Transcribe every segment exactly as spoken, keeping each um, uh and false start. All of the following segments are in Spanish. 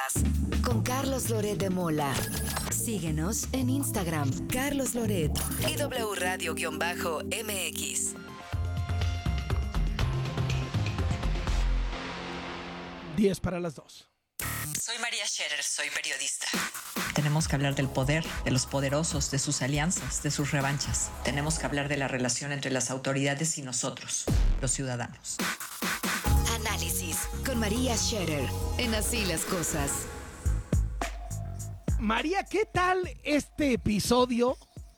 cosas. Con Carlos Loret de Mola. Síguenos en Instagram, Carlos Loret y W Radio-M X. diez para las dos. Soy María Scherer, soy periodista. Tenemos que hablar del poder, de los poderosos, de sus alianzas, de sus revanchas. Tenemos que hablar de la relación entre las autoridades y nosotros, los ciudadanos. Análisis con María Scherer en Así las Cosas. María, ¿qué tal este episodio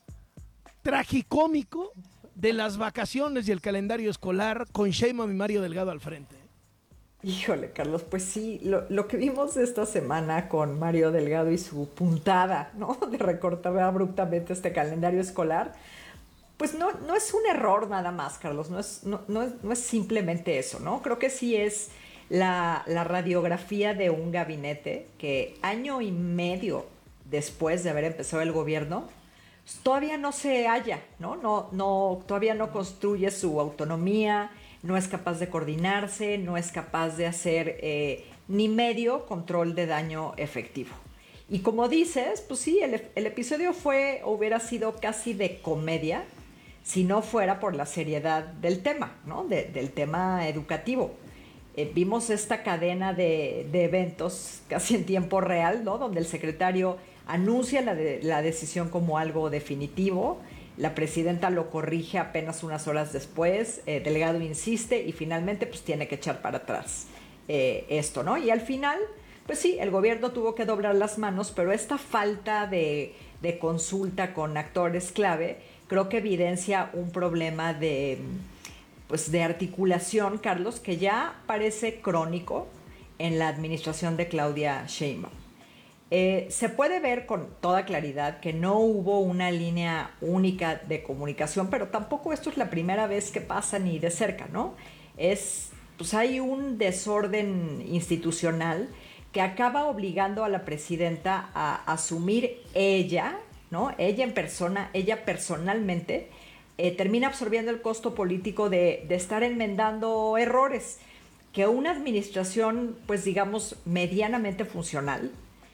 tragicómico de las vacaciones y el calendario escolar con Sheinbaum y Mario Delgado al frente? Híjole, Carlos, pues sí, lo, lo que vimos esta semana con Mario Delgado y su puntada, ¿no? De recortar abruptamente este calendario escolar, pues no, no es un error nada más, Carlos, no es, no, no es, no es simplemente eso, ¿no? Creo que sí es la, la radiografía de un gabinete que año y medio después de haber empezado el gobierno, todavía no se halla, ¿no? No, no, todavía no construye su autonomía, no es capaz de coordinarse, no es capaz de hacer eh, ni medio control de daño efectivo. Y como dices, pues sí, el, el episodio fue, hubiera sido casi de comedia si no fuera por la seriedad del tema, ¿no? De, del tema educativo. Eh, vimos esta cadena de, de eventos casi en tiempo real, ¿no? Donde el secretario anuncia la, de, la decisión como algo definitivo. La presidenta lo corrige apenas unas horas después, eh, Delgado insiste y finalmente pues tiene que echar para atrás eh, esto, ¿no? Y al final, pues sí, el gobierno tuvo que doblar las manos, pero esta falta de, de consulta con actores clave creo que evidencia un problema de, pues, de articulación, Carlos, que ya parece crónico en la administración de Claudia Sheinbaum. Eh, se puede ver con toda claridad que no hubo una línea única de comunicación, pero tampoco esto es la primera vez que pasa ni de cerca, ¿no? Es, pues hay un desorden institucional que acaba obligando a la presidenta a asumir ella, ¿no? Ella en persona, ella personalmente, eh, termina absorbiendo el costo político de, de estar enmendando errores que una administración, pues digamos, medianamente funcional,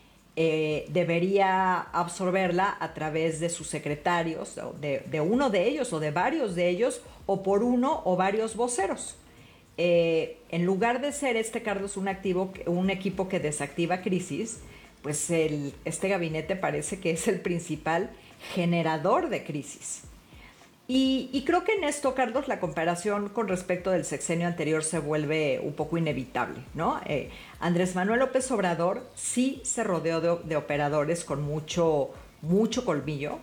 Eh, debería absorberla a través de sus secretarios, de, de uno de ellos o de varios de ellos, o por uno o varios voceros. Eh, en lugar de ser este, Carlos, un, activo, un equipo que desactiva crisis, pues el, este gabinete parece que es el principal generador de crisis. Y, y creo que en esto, Carlos, la comparación con respecto del sexenio anterior se vuelve un poco inevitable, ¿no? Eh, Andrés Manuel López Obrador sí se rodeó de, de operadores con mucho, mucho colmillo.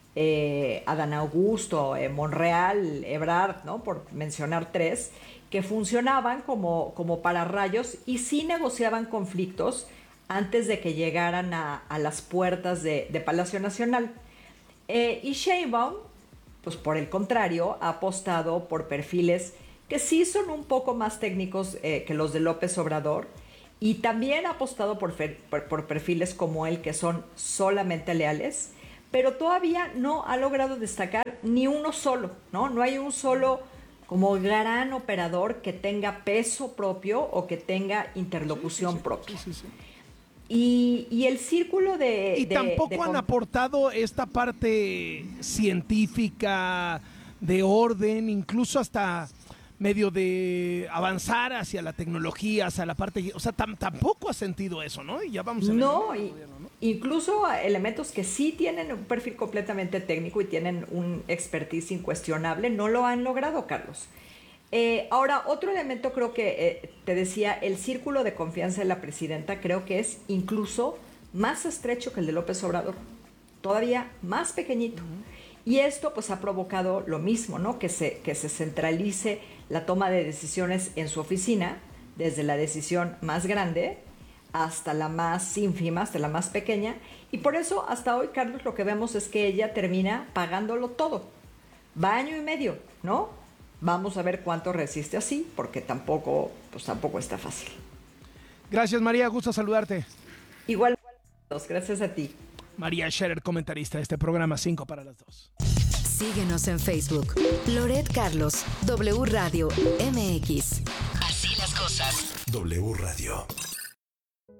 Eh, Adán Augusto, eh, Monreal, Ebrard, ¿no? Por mencionar tres, que funcionaban como, como pararrayos y sí negociaban conflictos antes de que llegaran a, a las puertas de, de Palacio Nacional. Eh, y Sheinbaum, pues por el contrario, ha apostado por perfiles que sí son un poco más técnicos eh, que los de López Obrador, y también ha apostado por, por, por perfiles como él que son solamente leales, pero todavía no ha logrado destacar ni uno solo, ¿no? No hay un solo como gran operador que tenga peso propio o que tenga interlocución sí, sí, sí, propia. Sí, sí, sí. Y, y el círculo de... Y de, tampoco de han comp- aportado esta parte científica, de orden, incluso hasta medio de avanzar hacia la tecnología, hacia la parte... O sea, tam, tampoco ha sentido eso, ¿no? Y ya vamos a ver. No, y, ¿no? Incluso elementos que sí tienen un perfil completamente técnico y tienen un expertise incuestionable, no lo han logrado, Carlos. Eh, ahora, otro elemento creo que, eh, te decía, el círculo de confianza de la presidenta creo que es incluso más estrecho que el de López Obrador, todavía más pequeñito. Uh-huh. Y esto pues ha provocado lo mismo, ¿no? Que se, que se centralice la toma de decisiones en su oficina, desde la decisión más grande hasta la más ínfima, hasta la más pequeña. Y por eso hasta hoy, Carlos, lo que vemos es que ella termina pagándolo todo. Va año y medio, ¿no? Vamos a ver cuánto resiste así, porque tampoco, pues tampoco está fácil. Gracias, María, gusto saludarte. Igual, gracias a ti. María Scherer, comentarista de este programa cinco para las dos. Síguenos en Facebook. Loret Carlos, W Radio M X. Así las cosas. W Radio.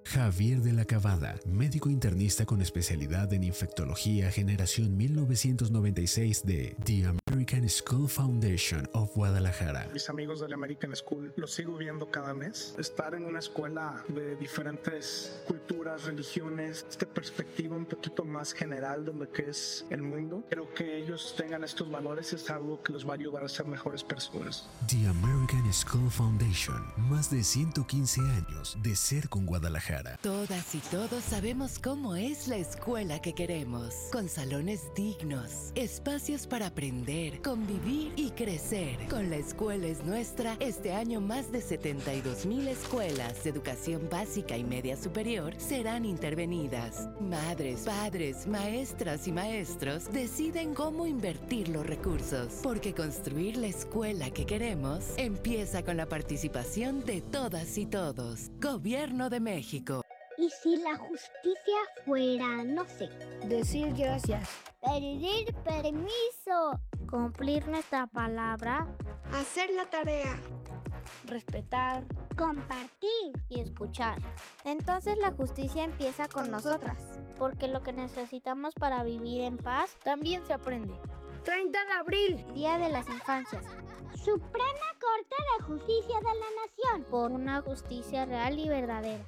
Javier de la Cabada, médico internista con especialidad en infectología, generación mil novecientos noventa y seis de The American School Foundation of Guadalajara. Mis amigos de la American School los sigo viendo cada mes. Estar en una escuela de diferentes culturas, religiones, esta perspectiva un poquito más general de lo que es el mundo. Creo que ellos tengan estos valores es algo que los va a ayudar a ser mejores personas. The American School Foundation, más de ciento quince años de ser con Guadalajara. Todas y todos sabemos cómo es la escuela que queremos, con salones dignos, espacios para aprender, convivir y crecer. Con La Escuela es Nuestra, este año más de setenta y dos mil escuelas de educación básica y media superior serán intervenidas. Madres, padres, maestras y maestros deciden cómo invertir los recursos, porque construir la escuela que queremos empieza con la participación de todas y todos. Gobierno de México. ¿Y si la justicia fuera, no sé, decir gracias, pedir permiso, cumplir nuestra palabra, hacer la tarea, respetar, compartir y escuchar? Entonces la justicia empieza con nosotras, porque lo que necesitamos para vivir en paz también se aprende. treinta de abril, Día de las Infancias. Suprema Corte de Justicia de la Nación, por una justicia real y verdadera.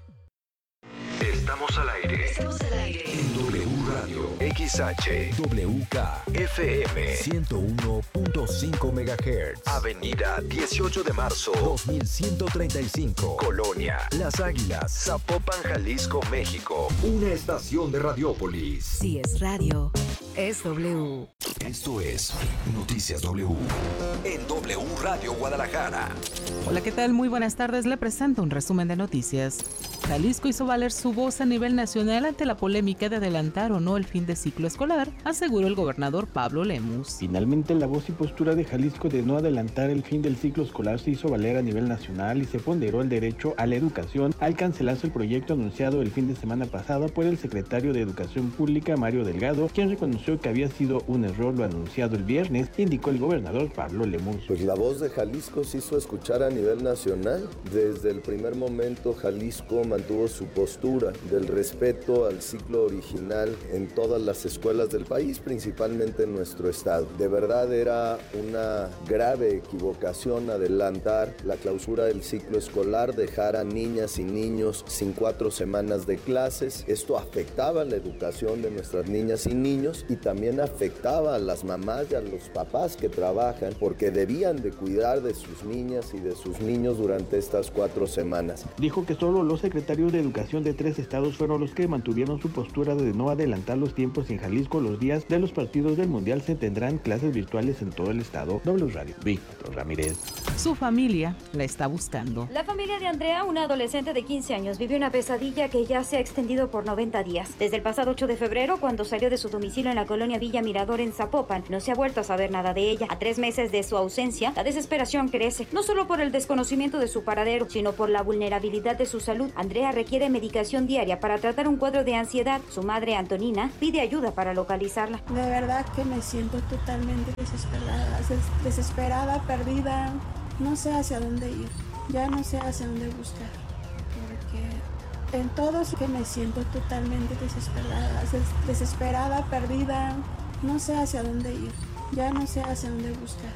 Estamos al aire. Estamos al aire. En W Radio X H W K F M ciento uno punto cinco megahertz. Avenida dieciocho de marzo dos mil ciento treinta y cinco. Colonia Las Águilas, Zapopan, Jalisco, México. Una estación de Radiópolis. Si es radio, es W. Esto es Noticias W. En W Radio Guadalajara. Hola, ¿qué tal? Muy buenas tardes. Le presento un resumen de noticias. Jalisco hizo valer su voz a nivel nacional ante la polémica de adelantar o no el fin de ciclo escolar, aseguró el gobernador Pablo Lemus. Finalmente, la voz y postura de Jalisco de no adelantar el fin del ciclo escolar se hizo valer a nivel nacional y se ponderó el derecho a la educación al cancelarse el proyecto anunciado el fin de semana pasado por el secretario de Educación Pública, Mario Delgado, quien reconoció que había sido un error lo anunciado el viernes, indicó el gobernador Pablo Lemus. Pues la voz de Jalisco se hizo escuchar a nivel nacional. Desde el primer momento, Jalisco mantuvo su postura del respeto al ciclo original en todas las escuelas del país, principalmente en nuestro estado. De verdad era una grave equivocación adelantar la clausura del ciclo escolar, dejar a niñas y niños sin cuatro semanas de clases. Esto afectaba la educación de nuestras niñas y niños y también afectaba a las mamás y a los papás que trabajan porque debían de cuidar de sus niñas y de sus niños durante estas cuatro semanas. Dijo que solo los secretarios de Educación de tres estados fueron los que mantuvieron su postura de no adelantar los tiempos. En Jalisco, los días de los partidos del Mundial se tendrán clases virtuales en todo el estado. W Radio, Víctor Ramírez. Su familia la está buscando. La familia de Andrea, una adolescente de quince años, vive una pesadilla que ya se ha extendido por noventa días. Desde el pasado ocho de febrero, cuando salió de su domicilio en la colonia Villa Mirador en Zapopan, no se ha vuelto a saber nada de ella. A tres meses de su ausencia, la desesperación crece, no solo por el desconocimiento de su paradero, sino por la vulnerabilidad de su salud. Andrea requiere medicación diaria para tratar un cuadro de ansiedad. Su madre, Antonina, pide ayuda para localizarla. De verdad que me siento totalmente desesperada, des- desesperada, perdida. No sé hacia dónde ir, ya no sé hacia dónde buscar, porque en todo sí que me siento totalmente desesperada, des- desesperada, perdida. No sé hacia dónde ir, ya no sé hacia dónde buscar.